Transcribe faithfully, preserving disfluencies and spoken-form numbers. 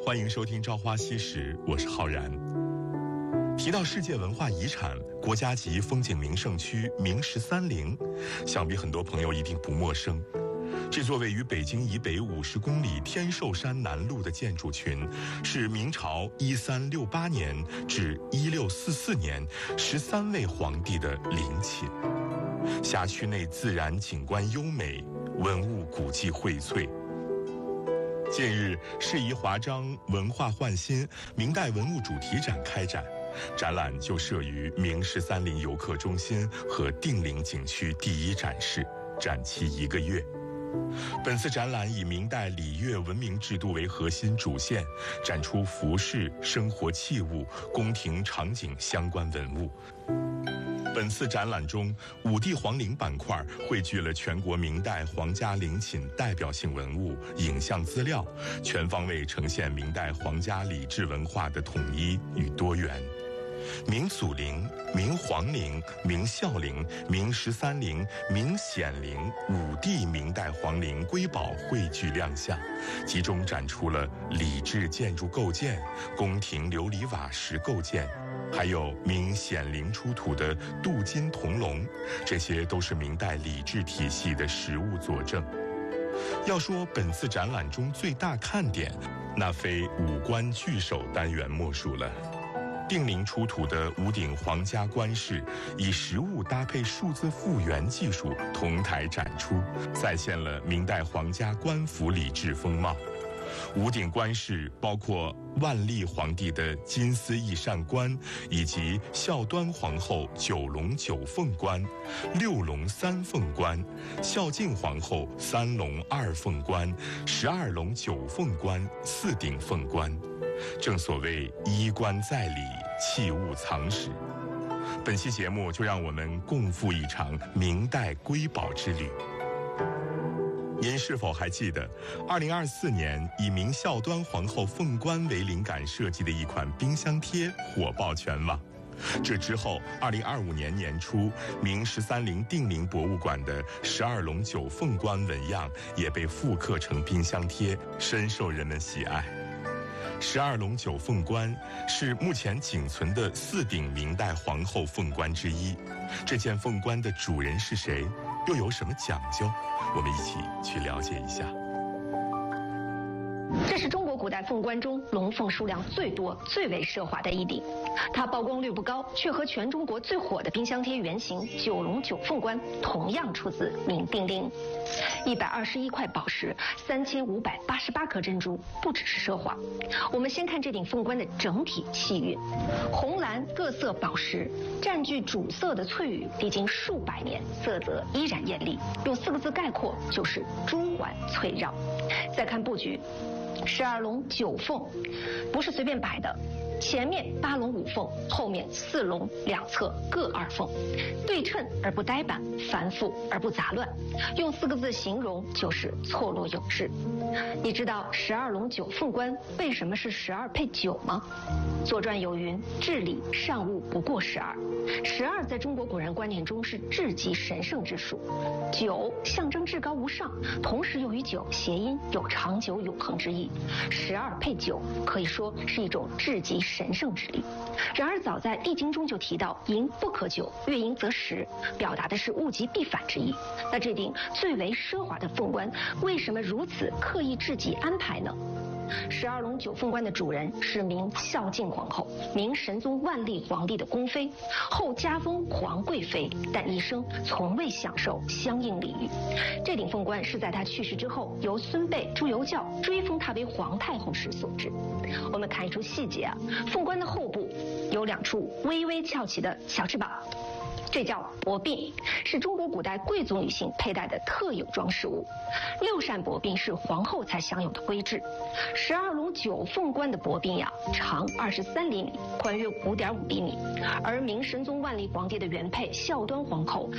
欢迎收听《朝花夕拾》，我是浩然。提到世界文化遗产、国家级风景名胜区明十三陵，想必很多朋友一定不陌生。这座位于北京以北五十公里天寿山南麓的建筑群，是明朝一三六八年至一六四四年十三位皇帝的陵寝。辖区内自然景观优美，文物古迹荟萃。近日，适宜华章文化焕新明代文物主题展开展，展览就设于明十三陵游客中心和定陵景区第一展示，展期一个月。本次展览以明代礼乐文明制度为核心主线，展出服饰、生活器物、宫廷场景相关文物。本次展览中，五帝皇陵板块汇聚了全国明代皇家陵寝代表性文物、影像资料，全方位呈现明代皇家礼制文化的统一与多元。明祖陵、明皇陵、明孝陵、明十三陵、明显陵五帝明代皇陵瑰宝汇聚亮相，集中展出了礼制建筑构件、宫廷琉璃瓦石构件，还有明显陵出土的镀金铜龙，这些都是明代礼制体系的实物佐证。要说本次展览中最大看点，那非五官聚首单元莫属了。定陵出土的五顶皇家冠饰，以实物搭配数字复原技术同台展出，再现了明代皇家官服礼制风貌。五顶冠饰包括万历皇帝的金丝翼扇冠，以及孝端皇后九龙九凤冠、六龙三凤冠、孝敬皇后三龙二凤冠、十二龙九凤冠四顶凤冠。正所谓衣冠在里，器物藏史。本期节目就让我们共赴一场明代瑰宝之旅。您是否还记得，二零二四年以明孝端皇后凤冠为灵感设计的一款冰箱贴火爆全网？这之后，二零二五年年初，明十三陵定陵博物馆的十二龙九凤冠纹样也被复刻成冰箱贴，深受人们喜爱。十二龙九凤冠是目前仅存的四顶明代皇后凤冠之一。这件凤冠的主人是谁，又有什么讲究？我们一起去了解一下。 这是中国古代凤冠中龙凤数量最多、最为奢华的一顶。它曝光率不高，却和全中国最火的冰箱贴原型九龙九凤冠同样出自明定陵。一百二十一块宝石，三千五百八十八颗珍珠，不只是奢华。我们先看这顶凤冠的整体气韵，红蓝各色宝石占据主色的翠羽，历经数百年，色泽依然艳丽。用四个字概括，就是珠环翠绕。再看布局，十二龙九凤不是随便摆的。前面八龙五凤，后面四龙，两侧各二凤，对称而不呆板，繁复而不杂乱。用四个字形容，就是错落有致。你知道十二龙九凤冠为什么是十二配九吗？《左传》有云：“至理善恶不过十二。”十二在中国古人观念中是至极神圣之数，九象征至高无上，同时又与九谐音，有长久永恒之意。十二配九可以说是一种至极神圣之力。然而早在《易经》中就提到“盈不可久，月盈则食”，表达的是物极必反之意。那这顶最为奢华的凤冠为什么如此刻意至极安排呢？十二龙九凤冠的主人是明孝敬皇后，明神宗万历皇帝的宫妃，后加封皇贵妃，但一生从未享受相应礼遇。这顶凤冠是在她去世之后，由孙辈朱由校追封她为皇太后时所制。我们看一处细节啊，凤冠的后部有两处微微翘起的小翅膀。这叫薄鬓，是中国古代贵族女性佩戴的特有装饰物。六扇薄鬓是皇后才享有的规制。十二龙九凤冠的薄鬓呀，长二十三厘米，宽约五点五厘米，而明神宗万历皇帝的原配孝端皇后